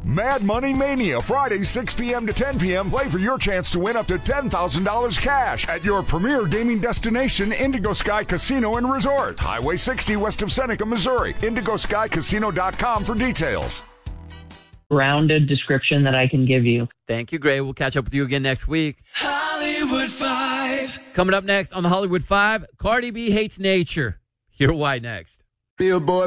Mad Money Mania, Friday, 6 p.m. to 10 p.m. Play for your chance to win up to $10,000 cash at your premier gaming destination, Indigo Sky Casino and Resort. Highway 60 west of Seneca, Missouri. IndigoSkyCasino.com for details. Rounded description that I can give you. Thank you, Gray. We'll catch up with you again next week. Hollywood 5. Coming up next on the Hollywood 5, Cardi B hates nature. Hear why next. Billboard